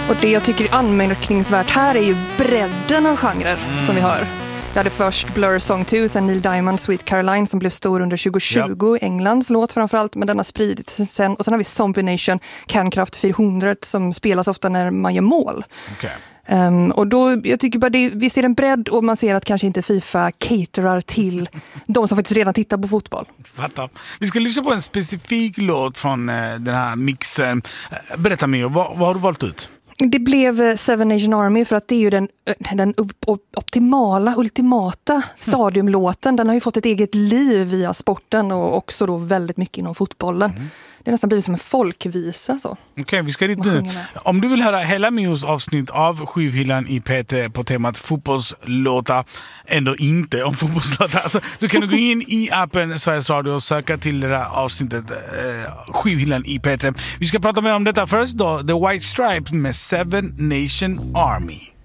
Och det jag tycker är anmärkningsvärt här är ju bredden av genrer som vi hör. Vi hade först Blur Song 2, sen Neil Diamond Sweet Caroline som blev stor under 2020, Englands låt framförallt, men den har spridits sen. Och sen har vi Zombie Nation, Kärnkraft 400 som spelas ofta när man gör mål. Okay. Och då, jag tycker bara vi ser en bredd och man ser att kanske inte FIFA caterar till de som faktiskt redan tittar på fotboll. Fattar. Vi ska lyssna på en specifik låt från den här mixen. Berätta mer, vad har du valt ut? Det blev Seven Nation Army för att det är ju den ultimata stadiumlåten. Den har ju fått ett eget liv via sporten och också då väldigt mycket inom fotbollen. Det är nästan blivit som en folkvisa. Okej, vi ska dit nu. Om du vill höra hela Mios avsnitt av Skivhyllan i P3 på temat fotbollslåtar, ändå inte om fotbollslåtar, alltså, då kan du gå in i appen Sveriges Radio och söka till det där avsnittet Skivhyllan i P3. Vi ska prata mer om detta först då. The White Stripes med Seven Nation Army.